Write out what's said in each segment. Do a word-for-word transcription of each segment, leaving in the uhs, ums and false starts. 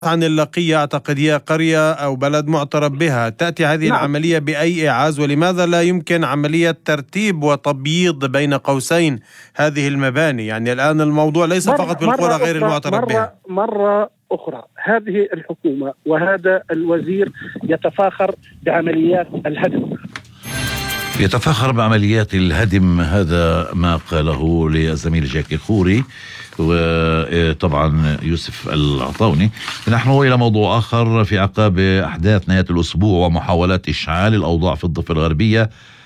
عن اللقية، أعتقد هي قرية أو بلد معترف بها، تأتي هذه نعم. العملية بأي إعاز؟ ولماذا لا يمكن عملية ترتيب وتبييض بين قوسين هذه المباني؟ يعني الآن الموضوع ليس مرة فقط بالقرى غير المعترف مرة بها. مرة أخرى هذه الحكومة وهذا الوزير يتفاخر بعمليات الهدم، يتفاخر بعمليات الهدم. هذا ما قاله للزميل جاكي خوري وطبعا يوسف العطاوني. نحن إلى موضوع آخر. في عقاب أحداث نهاية الأسبوع ومحاولات إشعال الأوضاع في الضفة الغربية،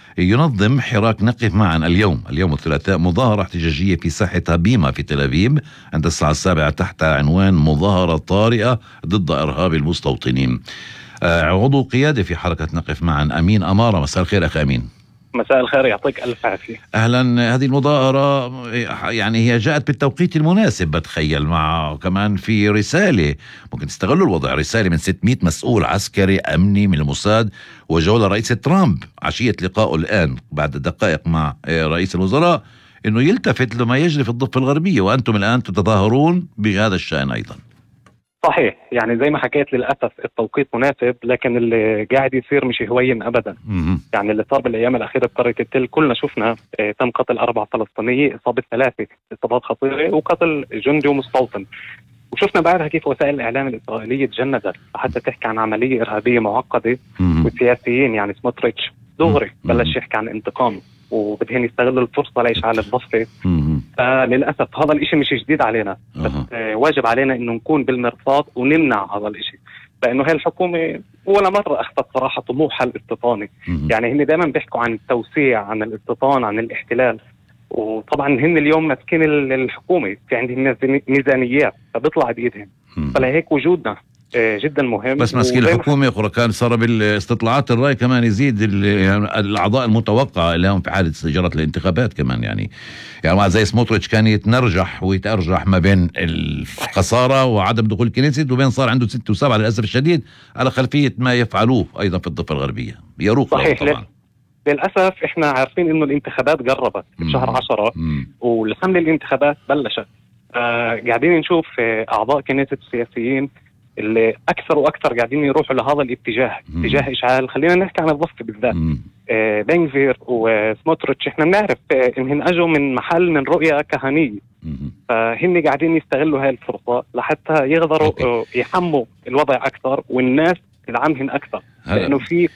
ينظم حراك نقف معا اليوم اليوم الثلاثاء مظاهرة احتجاجية في ساحة هبيمة في تل أبيب عند الساعة السابعة تحت عنوان مظاهرة طارئة ضد إرهاب المستوطنين. عضو قيادي في حركة نقف معا أمين أمارة. مساء الخير أخي أمين. مساء الخير، يعطيك ألف عافية. أهلا. هذه المظاهرة يعني هي جاءت بالتوقيت المناسب بتخيل، مع كمان في رسالة ممكن تستغلوا الوضع، رسالة من ستمائة مسؤول عسكري أمني من الموساد وجولة رئيس ترامب عشية لقائه الآن بعد دقائق مع رئيس الوزراء أنه يلتفت لما يجري في الضفة الغربية، وأنتم الآن تتظاهرون بهذا الشأن أيضا. صحيح، يعني زي ما حكيت للأسف التوقيت مناسب، لكن اللي قاعد يصير مش هوين أبدا. م- يعني اللي صار بالأيام الأخيرة بقرية التل كلنا شفنا، اه تم قتل أربع فلسطينيين، إصابة ثلاثة إصابات خطيرة، وقتل جندي ومستوطن. وشفنا بعدها كيف وسائل الإعلام الإسرائيلية تجندت حتى تحكي عن عملية إرهابية معقدة، والسياسيين يعني سموتريتش دغري بلش يحكي عن انتقام وبدهن يستغلوا الفرصة لإشعال الضفة. فللأسف هذا الاشي مش جديد علينا، بس آه واجب علينا انه نكون بالمرصاد ونمنع هذا الاشي، لانه هي الحكومة ولا مرة اخذت صراحة طموحها الاستيطاني. يعني هن دائما بيحكوا عن التوسيع، عن الاستيطان، عن الاحتلال، وطبعا هن اليوم ماسكين الحكومة، في عندهم ميزانيات فبيطلع بإيدهم. فلهيك وجودنا جدا مهم. بس ماسكين الحكومة أخرى كان صار بالاستطلاعات الرأي كمان يزيد يعني الأعضاء المتوقعة لهم في حالة جرت الانتخابات كمان، يعني يعني مع زي سموتريتش كان يتنرجح ويتأرجح ما بين الخسارة وعدم دخول الكنيست، وبين صار عنده ستة وسبعة للأسف الشديد على خلفية ما يفعلوه أيضا في الضفة الغربية. يروق صحيح طبعا. للأسف إحنا عارفين إنه الانتخابات قربت في شهر عشرة، والحملة الانتخابات بلشت. آه قاعدين نشوف آه أعضاء كنيست السياسيين اللي أكثر وأكثر قاعدين يروحوا لهذا الاتجاه، مم. اتجاه إشعال. خلينا نحكي عن الضفة بالذات. آه بنغفير وسموتريتش إحنا بنعرف آه إنهم أجوا من محل من رؤية كهنية، فهن قاعدين يستغلوا هاي الفرصة لحتى يقدروا آه يحموا الوضع أكثر والناس تدعمهم أكثر، لأنه في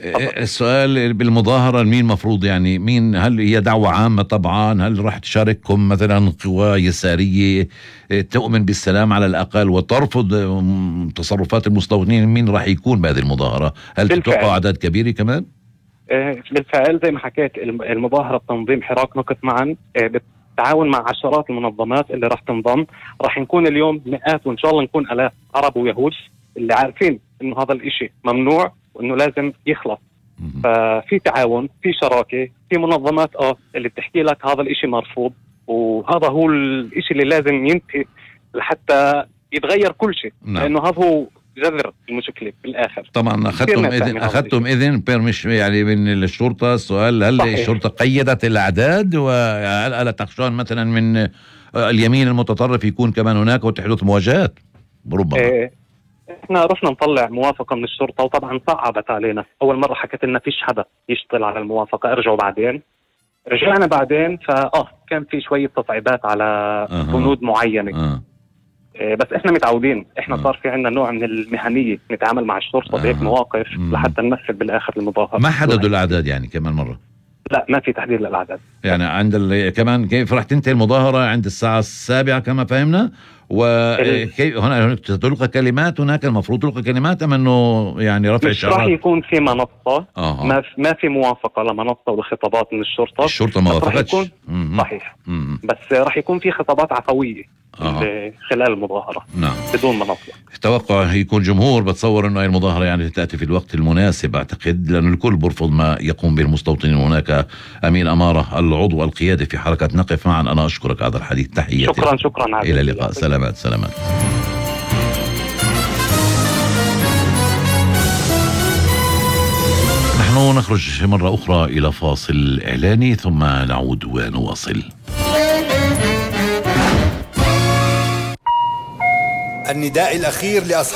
السؤال بالمظاهرة مين مفروض يعني مين؟ هل هي دعوة عامة طبعا؟ هل راح تشارككم مثلا قوى يسارية تؤمن بالسلام على الأقل وترفض تصرفات المستوطنين؟ مين راح يكون بهذه المظاهرة؟ هل تتوقع أعداد كبيرة كمان؟ آه بالفعل زي ما حكيت المظاهرة تنظيم حراك نقف معا آه بالتعاون مع عشرات المنظمات اللي راح تنضم. راح نكون اليوم مئات وإن شاء الله نكون آلاف عرب ويهود اللي عارفين إنه هذا الإشي ممنوع وإنه لازم يخلص. ففي تعاون، في شراكة، في منظمات اه اللي بتحكي لك هذا الاشي مرفوض، وهذا هو الاشي اللي لازم ينتهي لحتى يتغير كل شيء. نعم. لانه هذا هو جذر المشكلة بالاخر. طبعا اخذتم اذن اخذتم اذن بيرمش يعني من الشرطة. السؤال هل صحيح. الشرطة قيدت الاعداد؟ وهل ألا تخشون مثلا من اليمين المتطرف يكون كمان هناك وتحدث مواجهات ربما؟ إيه. احنا رحنا نطلع موافقة من الشرطة وطبعا صعبت علينا. اول مرة حكت لنا فيش حدا يشتغل على الموافقة، ارجعوا بعدين. رجعنا بعدين فاه كان في شوية تصعيبات على أه. بنود معينة. أه. اه بس احنا متعودين، احنا أه. صار في عندنا نوع من المهنية نتعامل مع الشرطة بهيك أه. مواقف م. لحتى نمثل بالاخر المظاهرة. ما حددوا الاعداد يعني كمان مرة؟ لا ما في تحديد للاعداد. يعني عند كمان كيف راح تنتهي المظاهرة؟ عند الساعة السابعة كما فهمنا. وكيف هنا تلقى كلمات؟ هناك المفروض تلقى كلمات ام انه يعني رفع الشعارات؟ راح يكون في منصة. آه. ما في ما في موافقة لمنصة وخطابات من الشرطة. الشرطة ما وافقتش. صحيح. مم. بس راح يكون في خطابات عفوية آه. خلال المظاهرة. نعم. بدون منصة. توقع يكون جمهور. بتصور انه هاي المظاهرة يعني تأتي في الوقت المناسب اعتقد، لأن الكل برفض ما يقوم به المستوطنين. هناك أمين أمارة العضو القيادي في حركة نقف معا، أنا أشكرك هذا الحديث. تحياتي. شكرا شكرا. إلى اللقاء. سلامات سلامات. نحن نخرج مرة أخرى إلى فاصل إعلاني ثم نعود ونواصل. النداء الأخير لأصحاب